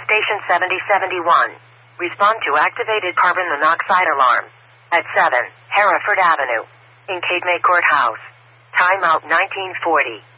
Station 7071. Respond to activated carbon monoxide alarm. At 7, Hereford Avenue. In Cape May Courthouse. Timeout 1940.